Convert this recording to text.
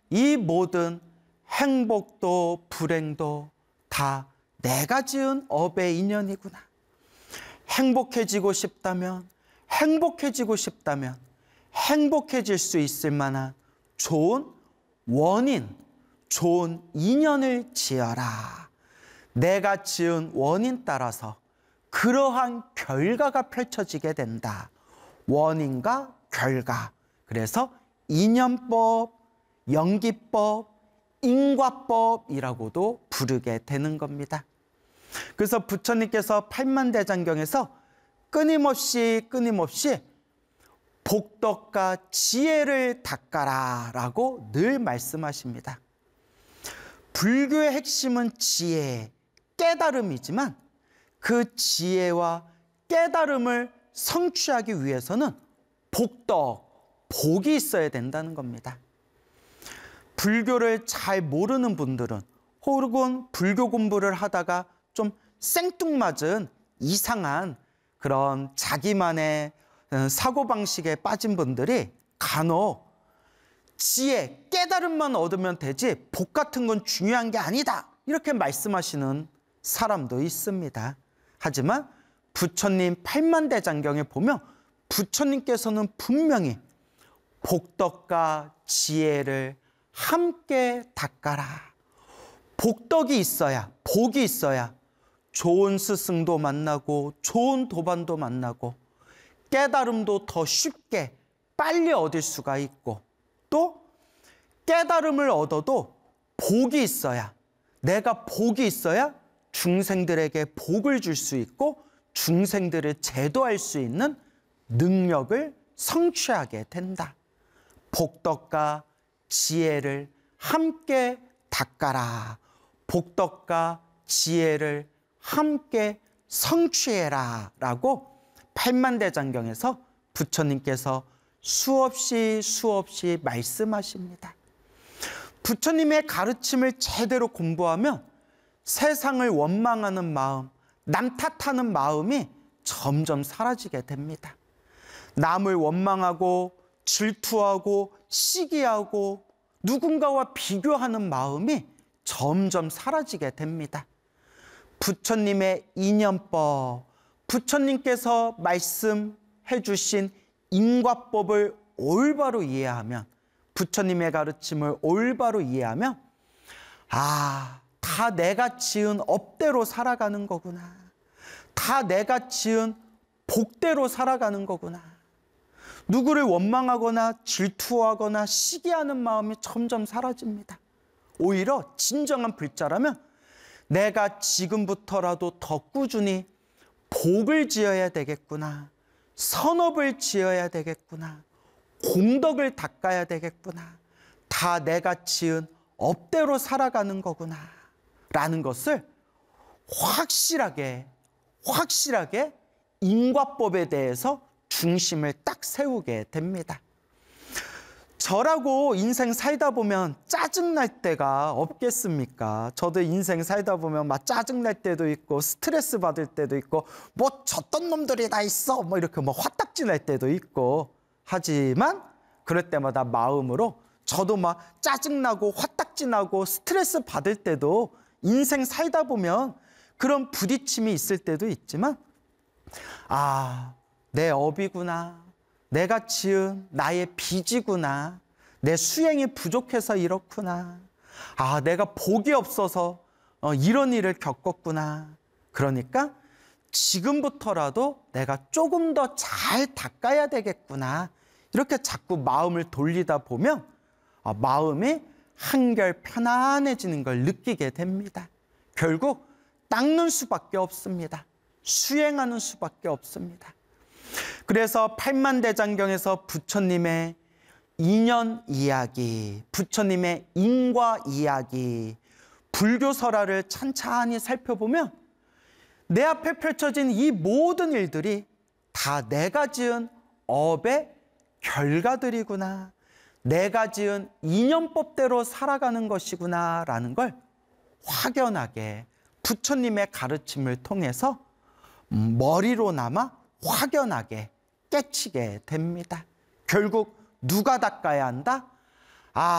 이 모든 행복도 불행도 다 내가 지은 업의 인연이구나. 행복해지고 싶다면 행복해질 수 있을 만한 좋은 원인, 좋은 인연을 지어라. 내가 지은 원인 따라서 그러한 결과가 펼쳐지게 된다. 원인과 결과. 그래서 인연법, 연기법, 인과법이라고도 부르게 되는 겁니다. 그래서 부처님께서 팔만대장경에서 끊임없이 복덕과 지혜를 닦아라 라고 늘 말씀하십니다. 불교의 핵심은 지혜, 깨달음이지만 그 지혜와 깨달음을 성취하기 위해서는 복덕, 복이 있어야 된다는 겁니다. 불교를 잘 모르는 분들은 혹은 불교 공부를 하다가 좀 생뚱맞은 이상한 그런 자기만의 사고방식에 빠진 분들이 간혹 지혜, 깨달음만 얻으면 되지 복 같은 건 중요한 게 아니다 이렇게 말씀하시는 사람도 있습니다. 하지만 부처님 팔만대장경에 보면 부처님께서는 분명히 복덕과 지혜를 함께 닦아라. 복덕이 있어야, 복이 있어야 좋은 스승도 만나고 좋은 도반도 만나고 깨달음도 더 쉽게 빨리 얻을 수가 있고, 또 깨달음을 얻어도 복이 있어야, 내가 복이 있어야 중생들에게 복을 줄 수 있고 중생들을 제도할 수 있는 능력을 성취하게 된다. 복덕과 지혜를 함께 닦아라. 복덕과 지혜를 함께 성취해라 라고 팔만대장경에서 부처님께서 수없이 말씀하십니다. 부처님의 가르침을 제대로 공부하면 세상을 원망하는 마음, 남 탓하는 마음이 점점 사라지게 됩니다. 남을 원망하고 질투하고 시기하고 누군가와 비교하는 마음이 점점 사라지게 됩니다. 부처님의 인연법, 부처님께서 말씀해 주신 인과법을 올바로 이해하면, 부처님의 가르침을 올바로 이해하면 다 내가 지은 업대로 살아가는 거구나. 다 내가 지은 복대로 살아가는 거구나. 누구를 원망하거나 질투하거나 시기하는 마음이 점점 사라집니다. 오히려 진정한 불자라면 내가 지금부터라도 더 꾸준히 복을 지어야 되겠구나. 선업을 지어야 되겠구나. 공덕을 닦아야 되겠구나. 다 내가 지은 업대로 살아가는 거구나. 라는 것을 확실하게 인과법에 대해서 중심을 딱 세우게 됩니다. 저라고 인생 살다 보면 짜증날 때가 없겠습니까? 저도 인생 살다 보면 막 짜증날 때도 있고 스트레스 받을 때도 있고 뭐 저딴 놈들이 다 있어 뭐 이렇게 뭐 화딱지 날 때도 있고, 하지만 그럴 때마다 마음으로 저도 막 짜증나고 화딱지 나고 스트레스 받을 때도 인생 살다 보면 그런 부딪힘이 있을 때도 있지만 내 업이구나. 내가 지은 나의 빚이구나. 내 수행이 부족해서 이렇구나. 내가 복이 없어서 이런 일을 겪었구나. 그러니까 지금부터라도 내가 조금 더 잘 닦아야 되겠구나. 이렇게 자꾸 마음을 돌리다 보면 마음이 한결 편안해지는 걸 느끼게 됩니다. 결국 닦는 수밖에 없습니다. 수행하는 수밖에 없습니다. 그래서 팔만대장경에서 부처님의 인연 이야기, 부처님의 인과 이야기, 불교설화를 찬찬히 살펴보면 내 앞에 펼쳐진 이 모든 일들이 다 내가 지은 업의 결과들이구나. 내가 지은 인연법대로 살아가는 것이구나 라는 걸 확연하게 부처님의 가르침을 통해서 머리로나마 확연하게 깨치게 됩니다. 결국 누가 닦아야 한다?